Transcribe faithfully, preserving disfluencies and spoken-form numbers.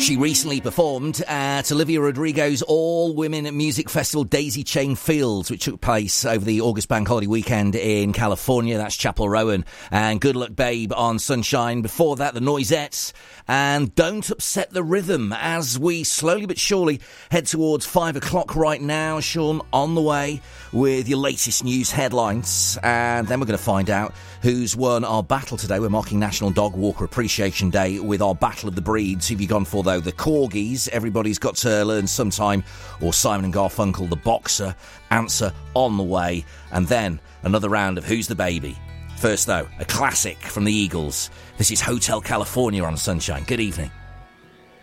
She recently performed at Olivia Rodrigo's all-women music festival Daisy Chain Fields, which took place over the August Bank Holiday weekend in California. That's Chapel Rowan. And Good Luck Babe on Sunshine. Before that, the Noisettes and Don't Upset the Rhythm, as we slowly but surely head towards five o'clock right now. Sean, on the way with your latest news headlines. And then we're going to find out who's won our battle today. We're marking National Dog Walker Appreciation Day with our Battle of the Breeds. Who have you gone for, though? The Corgis, everybody's got to learn sometime, or Simon and Garfunkel, the boxer? Answer on the way. And then another round of Who's the Baby? First, though, a classic from the Eagles. This is Hotel California on Sunshine. Good evening.